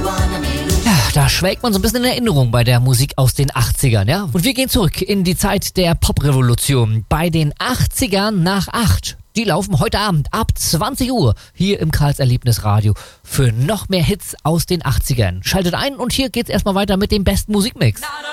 Ja, da schwelgt man so ein bisschen in Erinnerung bei der Musik aus den 80ern, ja? Und wir gehen zurück in die Zeit der Poprevolution. Bei den 80ern nach 8. Die laufen heute Abend ab 20 Uhr hier im Karls Erlebnisradio für noch mehr Hits aus den 80ern. Schaltet ein und hier geht's erstmal weiter mit dem besten Musikmix.